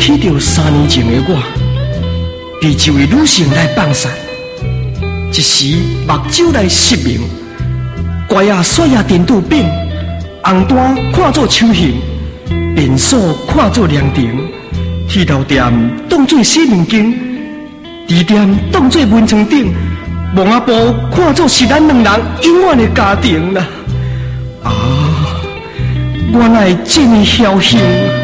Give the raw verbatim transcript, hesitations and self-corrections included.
起着三年前的我，被一位女性来放散。一时目睭来失明，乖啊甩啊颠倒扁，红单看作秋形，便所看作凉亭，剃头店当作洗面间，猪店当作文床顶，蒙阿婆看作是咱两人永远的家庭啦。啊，我哪会这么侥幸？